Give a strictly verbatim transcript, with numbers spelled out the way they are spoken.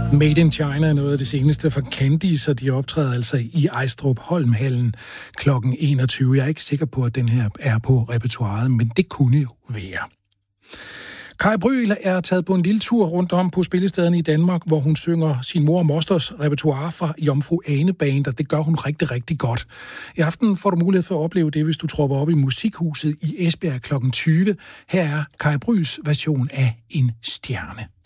Made in China er noget af det seneste for Candice, og de optræder altså i Ejstrup Holmhallen klokken enogtyve. Jeg er ikke sikker på, at den her er på repertoiret, men det kunne jo være. Kaj Bryl er taget på en lille tur rundt om på spillestederne i Danmark, hvor hun synger sin mor og mosters repertoire fra Jomfru Ane Band, og det gør hun rigtig, rigtig godt. I aften får du mulighed for at opleve det, hvis du tropper op i Musikhuset i Esbjerg klokken tyve. Her er Kaj Bryls version af En stjerne.